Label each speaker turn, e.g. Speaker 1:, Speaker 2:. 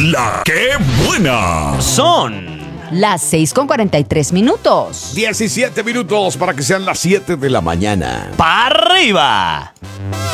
Speaker 1: La que buena.
Speaker 2: Son
Speaker 3: las 6:43.
Speaker 1: 17 minutos para que sean las 7 de la mañana.
Speaker 2: para arriba.